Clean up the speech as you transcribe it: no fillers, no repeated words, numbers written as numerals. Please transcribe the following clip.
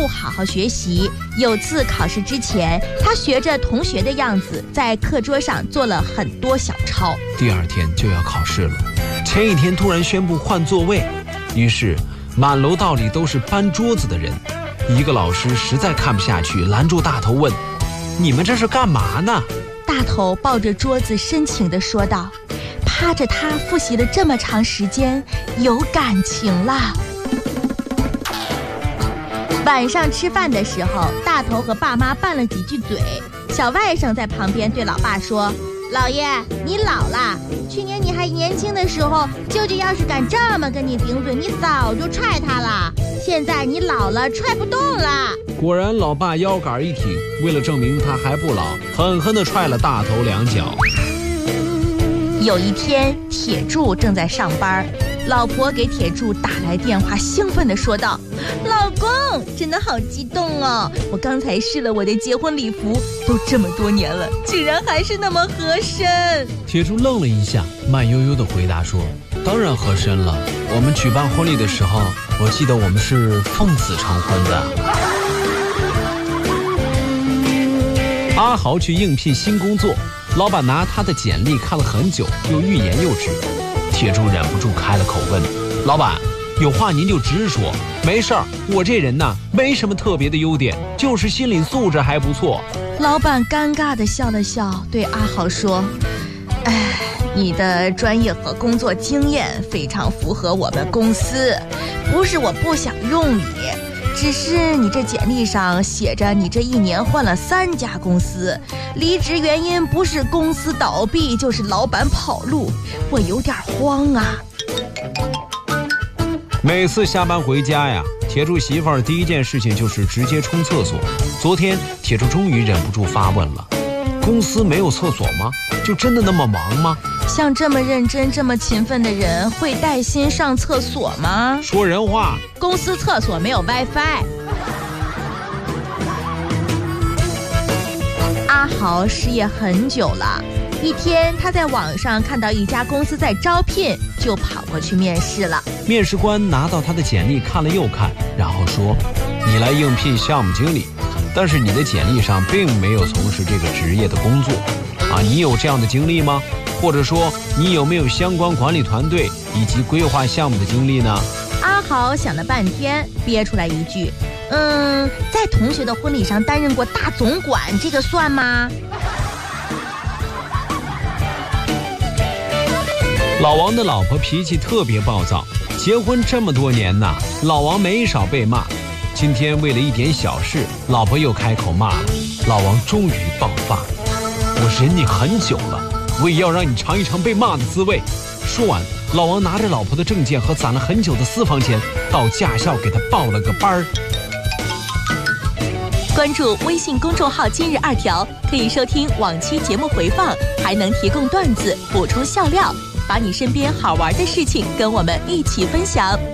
不好好学习。有次考试之前，他学着同学的样子，在课桌上做了很多小抄。 第二天就要考试了，前一天突然宣布换座位，于是满楼道里都是搬桌子的人。一个老师实在看不下去，拦住大头问：“你们这是干嘛呢？” 大头抱着桌子深情地说道：“趴着他复习了这么长时间，有感情了。”晚上吃饭的时候，大头和爸妈拌了几句嘴。小外甥在旁边对老爸说：“老爷，你老了，去年你还年轻的时候，舅舅要是敢这么跟你顶嘴，你早就踹他了。现在你老了，踹不动了。” 果然，老爸腰杆一挺，为了证明他还不老，狠狠地踹了大头2脚。 有一天，铁柱正在上班，老婆给铁柱打来电话，兴奋地说道：“老公，真的好激动哦！我刚才试了我的结婚礼服，都这么多年了，竟然还是那么合身。” 铁柱愣了一下，慢悠悠地回答说：“当然合身了。我们举办婚礼的时候，我记得我们是奉子成婚的。”阿豪去应聘新工作，老板拿他的简历看了很久，又欲言又止。铁柱忍不住开了口问：“老板，有话您就直说，没事儿，我这人呢没什么特别的优点，就是心理素质还不错。” 老板尴尬地笑了笑，对阿豪说：“哎，你的专业和工作经验非常符合我们公司，不是我不想用你，只是你这简历上写着你这一年换了3家公司，离职原因不是公司倒闭就是老板跑路，我有点慌啊。” 每次下班回家呀，铁柱媳妇儿第一件事情就是直接冲厕所。昨天铁柱终于忍不住发问了：“公司没有厕所吗？就真的那么忙吗？” 像这么认真这么勤奋的人会带薪上厕所吗？ 说人话。 公司厕所没有 WiFi。阿豪失业很久了，一天他在网上看到一家公司在招聘，就跑过去面试了。 面试官拿到他的简历看了又看，然后说：“你来应聘项目经理，但是你的简历上并没有从事这个职业的工作啊，你有这样的经历吗？或者说你有没有相关管理团队以及规划项目的经历呢？” 阿豪想了半天，憋出来一句：“在同学的婚礼上担任过大总管，这个算吗？” 老王的老婆脾气特别暴躁，结婚这么多年呐，老王没少被骂。今天为了一点小事，老婆又开口骂了，老王终于爆发：“我忍你很久了，我也要让你尝一尝被骂的滋味。”说完，老王拿着老婆的证件和攒了很久的私房钱，到驾校给他报了个班儿。 关注微信公众号今日2条，可以收听往期节目回放，还能提供段子补充笑料，把你身边好玩的事情跟我们一起分享。